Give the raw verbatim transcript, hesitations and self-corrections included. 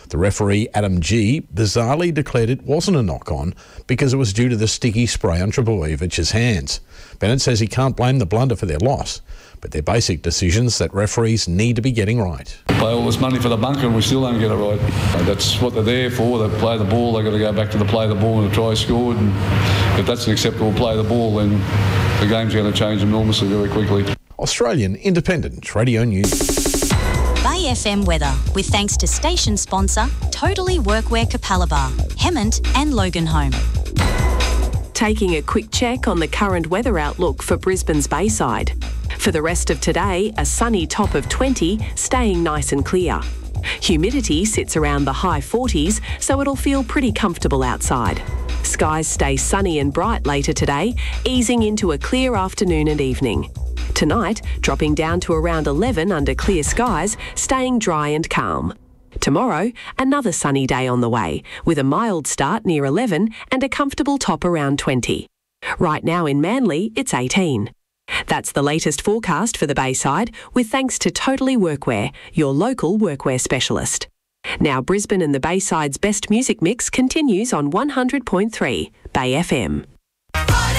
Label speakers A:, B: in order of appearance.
A: The referee, Adam G, bizarrely declared it wasn't a knock-on because it was due to the sticky spray on Trebojevic's hands. Bennett says he can't blame the blunder for their loss, but they're basic decisions that referees need to be getting right.
B: Pay all this money for the bunker and we still don't get it right. That's what they're there for. They play the ball, they've got to go back to the play the ball and the try scored. And if that's an acceptable play the ball, then the game's going to change enormously very quickly.
A: Australian Independent Radio News.
C: Bay F M weather, with thanks to station sponsor Totally Workwear Capalaba, Hemmant and Loganholme.
D: Taking a quick check on the current weather outlook for Brisbane's Bayside. For the rest of today, a sunny top of twenty, staying nice and clear. Humidity sits around the high forties, so it'll feel pretty comfortable outside. Skies stay sunny and bright later today, easing into a clear afternoon and evening. Tonight, dropping down to around eleven under clear skies, staying dry and calm. Tomorrow, another sunny day on the way, with a mild start near eleven and a comfortable top around twenty. Right now in Manly, it's eighteen. That's the latest forecast for the Bayside, with thanks to Totally Workwear, your local workwear specialist. Now Brisbane and the Bayside's best music mix continues on one hundred point three Bay F M.